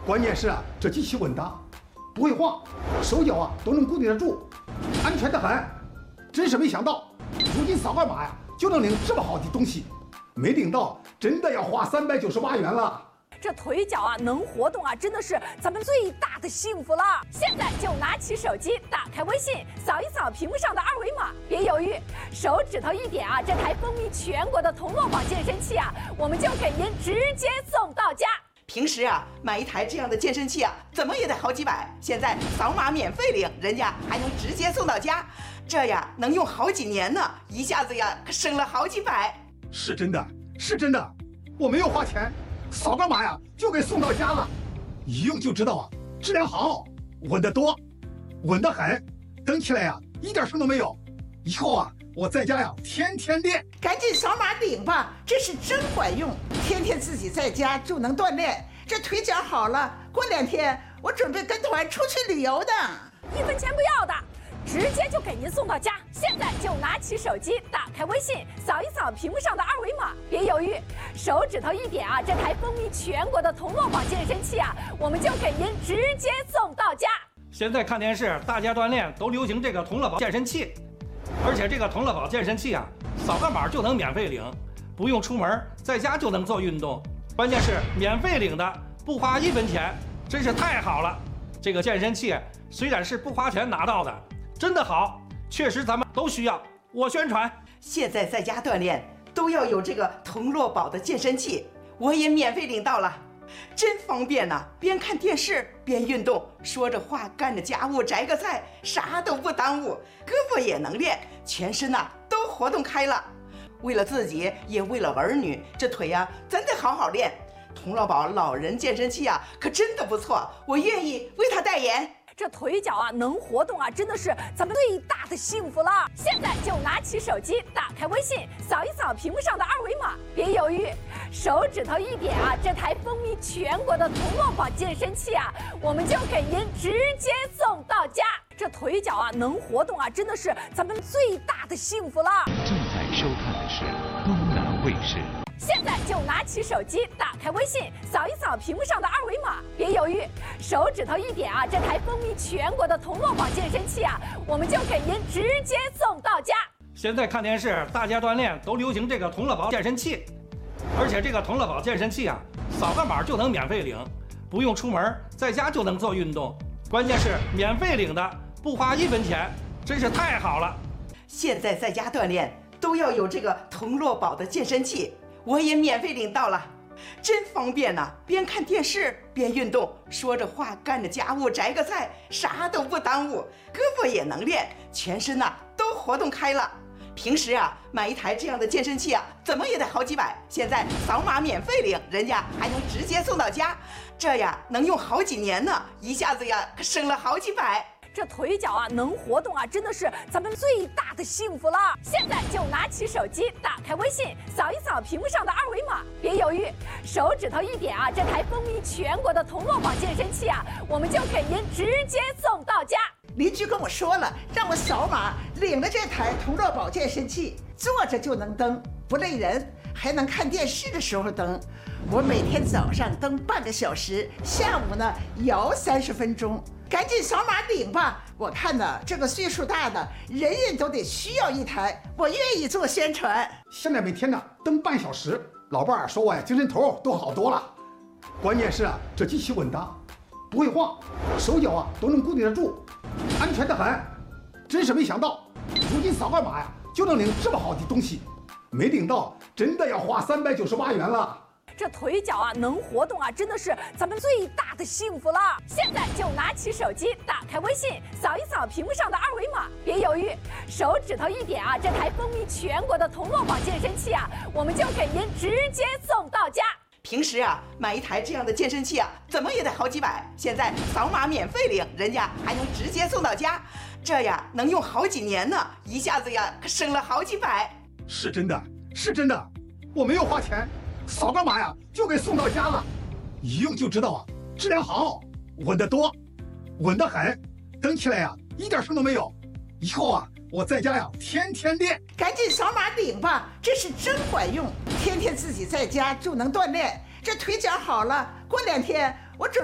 关键是啊，这机器稳当，不会晃，手脚啊都能固定得住，安全得很。真是没想到，如今扫个码呀就能领这么好的东西，没领到真的要花398元了。 这腿脚啊能活动啊，真的是咱们最大的幸福了。现在就拿起手机，打开微信，扫一扫屏幕上的二维码，别犹豫，手指头一点啊，这台风靡全国的同乐宝健身器啊，我们就给您直接送到家。 平时啊，买一台这样的健身器啊，怎么也得好几百，现在扫码免费领，人家还能直接送到家，这呀能用好几年呢，一下子呀可省了好几百。 是真的，是真的，我没有花钱，扫个码呀就给送到家了，一用就知道啊，质量好，稳得多，稳得很，蹬起来呀一点声都没有。以后啊，我在家呀天天练。 赶紧扫码领吧，这是真管用，天天自己在家就能锻炼，这腿脚好了，过2天我准备跟团出去旅游的 ，1分钱不要的，直接就给您送到家。现在就拿起手机，打开微信，扫一扫屏幕上的二维码，别犹豫，手指头一点啊，这台风靡全国的同乐宝健身器啊，我们就给您直接送到家。 现在看电视，大家锻炼都流行这个同乐宝健身器，而且这个同乐宝健身器啊，扫个码就能免费领，不用出门，在家就能做运动。关键是免费领的，不花1分钱，真是太好了。这个健身器虽然是不花钱拿到的，真的好，确实咱们都需要。我宣传， 现在在家锻炼都要有这个同乐宝的健身器，我也免费领到了，真方便呐！边看电视边运动，说着话干着家务，摘个菜，啥都不耽误，胳膊也能练，全身呐都活动开了。为了自己，也为了儿女，这腿呀真得好好练。同乐宝老人健身器啊，可真的不错，我愿意为他代言。 这腿脚啊能活动啊，真的是咱们最大的幸福了。现在就拿起手机，打开微信，扫一扫屏幕上的二维码，别犹豫，手指头一点啊，这台风靡全国的同乐宝健身器啊，我们就给您直接送到家。这腿脚啊能活动啊，真的是咱们最大的幸福了。 正在收看的是东南卫视。 现在就拿起手机，打开微信，扫一扫屏幕上的二维码，别犹豫，手指头一点啊，这台风靡全国的同乐宝健身器啊，我们就给您直接送到家。 现在看电视，大家锻炼都流行这个同乐宝健身器，而且这个同乐宝健身器啊，扫个码就能免费领，不用出门，在家就能做运动。关键是免费领的，不花1分钱，真是太好了。 现在在家锻炼都要有这个同乐宝的健身器，我也免费领到了，真方便呐！边看电视边运动，说着话干着家务，摘个菜，啥都不耽误，胳膊也能练，全身呐都活动开了。平时啊，买一台这样的健身器啊，怎么也得好几百，现在扫码免费领，人家还能直接送到家，这呀能用好几年呢，一下子呀可省了好几百。 这腿脚啊能活动啊，真的是咱们最大的幸福了。现在就拿起手机，打开微信，扫一扫屏幕上的二维码，别犹豫，手指头一点啊，这台风靡全国的同乐宝健身器啊，我们就给您直接送到家。 邻居跟我说了，让我扫码领了这台同乐宝健身器，坐着就能蹬，不累人，还能看电视的时候蹬。我每天早上蹬半个小时，下午呢摇30分钟。赶紧扫码领吧！我看呢，这个岁数大的人人都得需要一台，我愿意做宣传。 现在每天呢蹬半小时，老伴儿说我呀精神头都好多了。关键是啊，这机器稳当，不会晃，手脚啊都能固定得住，安全得很。真是没想到，如今扫个码呀就能领这么好的东西，没领到真的要花398元了。 这腿脚啊能活动啊，真的是咱们最大的幸福了。现在就拿起手机，打开微信，扫一扫屏幕上的二维码，别犹豫，手指头一点啊，这台风靡全国的同乐宝健身器啊，我们就给您直接送到家。 平时啊，买一台这样的健身器啊，怎么也得好几百，现在扫码免费领，人家还能直接送到家，这呀能用好几年呢，一下子呀可省了好几百。 是真的，是真的，我没有花钱，扫个码呀就给送到家了，一用就知道啊，质量好，稳得多，稳得很，蹬起来呀一点声都没有。以后啊，我在家呀天天练。 赶紧扫码领吧，这是真管用，天天自己在家就能锻炼，这腿脚好了，过2天我准